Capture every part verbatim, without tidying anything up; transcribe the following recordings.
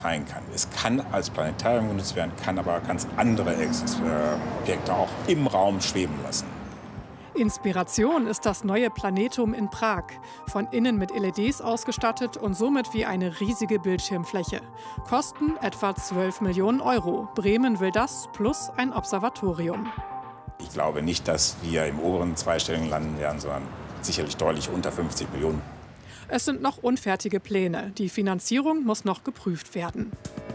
sein kann. Es kann als Planetarium genutzt werden, kann aber ganz andere Objekte auch im Raum schweben lassen. Inspiration ist das neue Planetum in Prag. Von innen mit L E Ds ausgestattet und somit wie eine riesige Bildschirmfläche. Kosten etwa zwölf Millionen Euro. Bremen will das plus ein Observatorium. Ich glaube nicht, dass wir im oberen zweistelligen landen werden, sondern sicherlich deutlich unter fünfzig Millionen. Es sind noch unfertige Pläne. Die Finanzierung muss noch geprüft werden.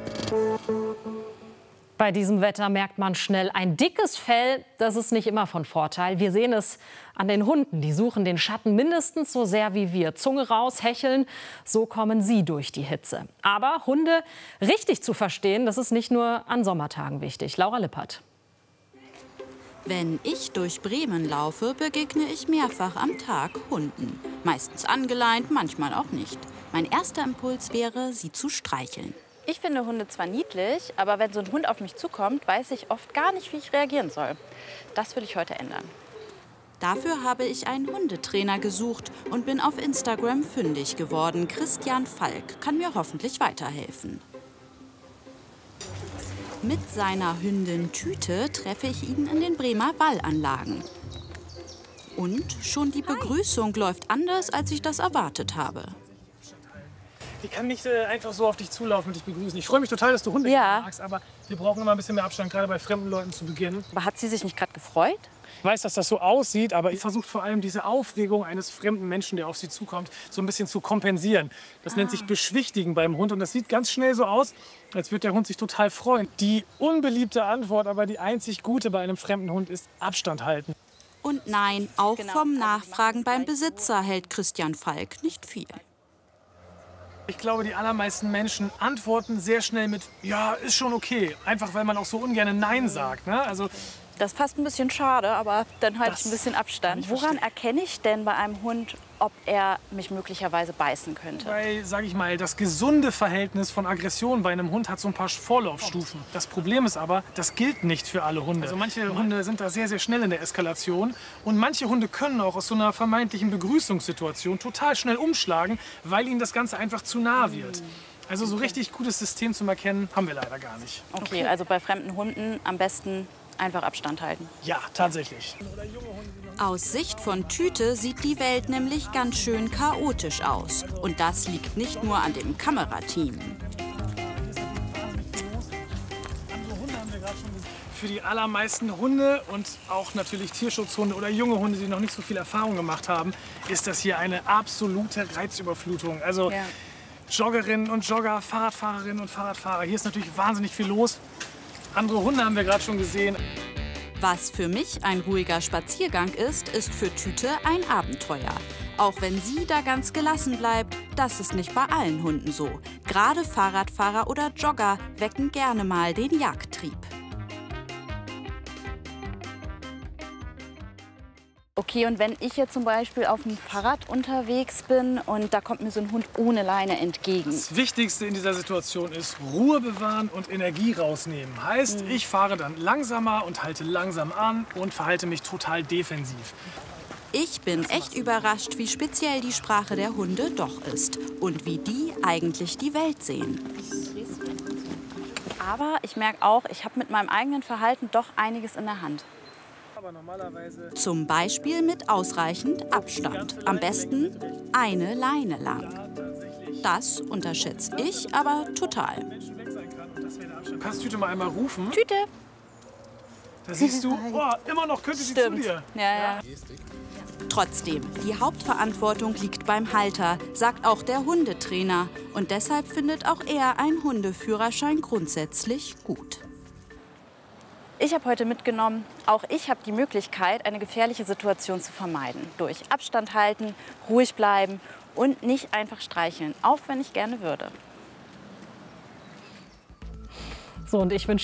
Bei diesem Wetter merkt man schnell, ein dickes Fell, das ist nicht immer von Vorteil. Wir sehen es an den Hunden. Die suchen den Schatten mindestens so sehr wie wir. Zunge raus, hecheln, so kommen sie durch die Hitze. Aber Hunde richtig zu verstehen, das ist nicht nur an Sommertagen wichtig. Laura Lippert. Wenn ich durch Bremen laufe, begegne ich mehrfach am Tag Hunden. Meistens angeleint, manchmal auch nicht. Mein erster Impuls wäre, sie zu streicheln. Ich finde Hunde zwar niedlich, aber wenn so ein Hund auf mich zukommt, weiß ich oft gar nicht, wie ich reagieren soll. Das will ich heute ändern. Dafür habe ich einen Hundetrainer gesucht und bin auf Instagram fündig geworden. Christian Falk kann mir hoffentlich weiterhelfen. Mit seiner Hündin Tüte treffe ich ihn in den Bremer Wallanlagen. Und schon die Begrüßung läuft anders, als ich das erwartet habe. Die kann nicht äh, einfach so auf dich zulaufen und dich begrüßen. Ich freue mich total, dass du Hunde ja. magst, aber wir brauchen immer ein bisschen mehr Abstand, gerade bei fremden Leuten zu Beginn. Aber hat sie sich nicht gerade gefreut? Ich weiß, dass das so aussieht, aber ich versuche vor allem diese Aufregung eines fremden Menschen, der auf sie zukommt, so ein bisschen zu kompensieren. Das ah. nennt sich Beschwichtigen beim Hund und das sieht ganz schnell so aus, als würde der Hund sich total freuen. Die unbeliebte Antwort, aber die einzig gute bei einem fremden Hund ist Abstand halten. Und nein, auch genau. vom Nachfragen beim Besitzer hält Christian Falk nicht viel. Ich glaube, die allermeisten Menschen antworten sehr schnell mit ja, ist schon okay. Einfach, weil man auch so ungern Nein sagt. Ne? Also, das ist fast ein bisschen schade, aber dann halte ich ein bisschen Abstand. Woran erkenne ich denn bei einem Hund, ob er mich möglicherweise beißen könnte? Weil, sage ich mal, das gesunde Verhältnis von Aggression bei einem Hund hat so ein paar Vorlaufstufen. Das Problem ist aber, das gilt nicht für alle Hunde. Also manche Hunde sind da sehr, sehr schnell in der Eskalation. Und manche Hunde können auch aus so einer vermeintlichen Begrüßungssituation total schnell umschlagen, weil ihnen das Ganze einfach zu nah wird. Also so richtig gutes System zum Erkennen haben wir leider gar nicht. Okay, also bei fremden Hunden am besten einfach Abstand halten. Ja, tatsächlich. Aus Sicht von Tüte sieht die Welt nämlich ganz schön chaotisch aus. Und das liegt nicht nur an dem Kamerateam. Für die allermeisten Hunde und auch natürlich Tierschutzhunde oder junge Hunde, die noch nicht so viel Erfahrung gemacht haben, ist das hier eine absolute Reizüberflutung. Also ja. Joggerinnen und Jogger, Fahrradfahrerinnen und Fahrradfahrer. Hier ist natürlich wahnsinnig viel los. Andere Hunde haben wir gerade schon gesehen. Was für mich ein ruhiger Spaziergang ist, ist für Tüte ein Abenteuer. Auch wenn sie da ganz gelassen bleibt, das ist nicht bei allen Hunden so. Gerade Fahrradfahrer oder Jogger wecken gerne mal den Jagdtrieb. Okay, und wenn ich jetzt zum Beispiel auf dem Fahrrad unterwegs bin und da kommt mir so ein Hund ohne Leine entgegen. Das Wichtigste in dieser Situation ist Ruhe bewahren und Energie rausnehmen. Heißt, mhm. ich fahre dann langsamer und halte langsam an und verhalte mich total defensiv. Ich bin echt überrascht, wie speziell die Sprache der Hunde doch ist und wie die eigentlich die Welt sehen. Aber ich merke auch, ich habe mit meinem eigenen Verhalten doch einiges in der Hand. Zum Beispiel mit ausreichend Abstand. Am besten eine Leine lang. Das unterschätze ich aber total. Du kannst Tüte mal einmal rufen. Tüte! Da siehst du, oh, immer noch könnte sie zu dir. Ja, ja. Trotzdem, die Hauptverantwortung liegt beim Halter, sagt auch der Hundetrainer. Und deshalb findet auch er einen Hundeführerschein grundsätzlich gut. Ich habe heute mitgenommen, auch ich habe die Möglichkeit, eine gefährliche Situation zu vermeiden. Durch Abstand halten, ruhig bleiben und nicht einfach streicheln, auch wenn ich gerne würde. So, und ich wünsche